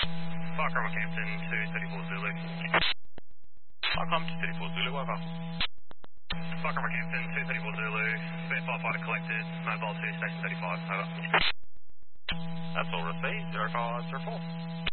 Park Rockhampton to 34 Zulu. Park 234 Zulu, over. Park Rockhampton 234 Zulu. Spare firefighter collected. Mobile to station 35. Over. That's all received. 0504.